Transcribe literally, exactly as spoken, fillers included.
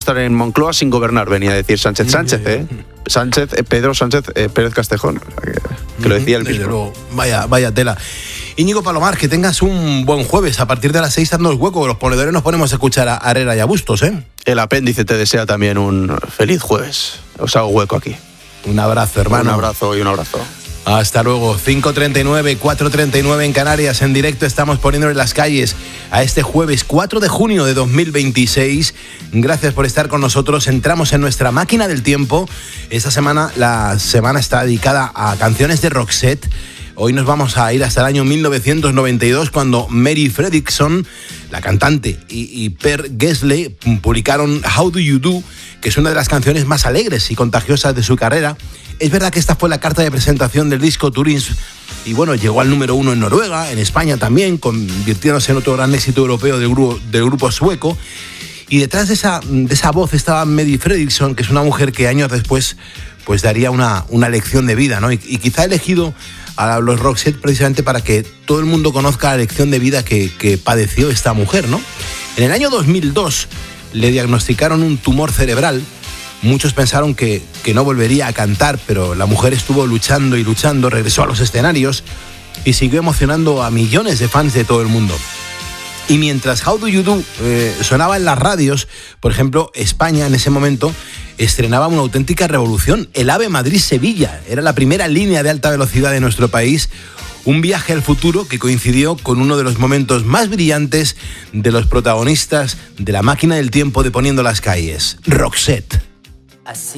estar en Moncloa sin gobernar, venía a decir Sánchez. Sánchez, ¿eh? Sánchez, eh, Pedro Sánchez eh, Pérez Castejón, que, que lo decía él mismo. Luego, vaya, vaya tela. Íñigo Palomar, que tengas un buen jueves. A partir de las seis, dando el hueco. Los ponedores nos ponemos a escuchar a Herrera y a Bustos, ¿eh? El apéndice te desea también un feliz jueves. Os hago hueco aquí. Un abrazo, hermano. Un abrazo y un abrazo. Hasta luego. cinco treinta y nueve, cuatro treinta y nueve en Canarias. En directo estamos poniéndole las calles a este jueves cuatro de junio de dos mil veintiséis. Gracias por estar con nosotros. Entramos en nuestra máquina del tiempo. Esta semana, la semana está dedicada a canciones de Roxette. Hoy nos vamos a ir hasta el año mil novecientos noventa y dos, cuando Mary Fredriksson, la cantante, y, y Per Gessle publicaron How Do You Do, que es una de las canciones más alegres y contagiosas de su carrera. Es verdad que esta fue la carta de presentación del disco Turism, y bueno, llegó al número uno en Noruega, en España también, convirtiéndose en otro gran éxito europeo del grupo, del grupo sueco. Y detrás de esa, de esa voz estaba Mary Fredriksson, que es una mujer que años después pues daría una, una lección de vida, ¿no? Y, y quizá ha elegido a los Roxette precisamente para que todo el mundo conozca la lección de vida que, que padeció esta mujer, ¿no? En el año dos mil dos le diagnosticaron un tumor cerebral. Muchos pensaron que, que no volvería a cantar, pero la mujer estuvo luchando y luchando, regresó a los escenarios y siguió emocionando a millones de fans de todo el mundo. Y mientras How Do You Do eh, sonaba en las radios, por ejemplo, España en ese momento estrenaba una auténtica revolución. El AVE Madrid-Sevilla era la primera línea de alta velocidad de nuestro país. Un viaje al futuro que coincidió con uno de los momentos más brillantes de los protagonistas de la máquina del tiempo de Poniendo las calles, Roxette. Así